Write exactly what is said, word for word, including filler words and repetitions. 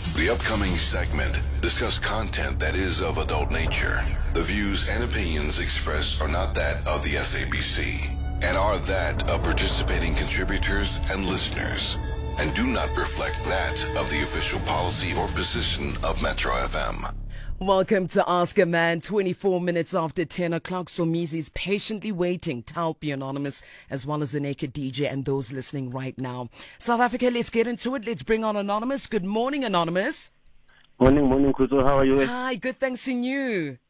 The upcoming segment discuss content that is of adult nature. The views and opinions expressed are not that of the S A B C and are that of participating contributors and listeners, and do not reflect that of the official policy or position of Metro F M. Welcome to Ask a Man, twenty-four minutes after ten o'clock. Somizi's patiently waiting to help you, Anonymous, as well as the Naked D J and those listening right now. South Africa, let's get into it. Let's bring on Anonymous. Good morning, Anonymous. Morning, morning, Kuzo. How are you? Hi, good, thanks in you.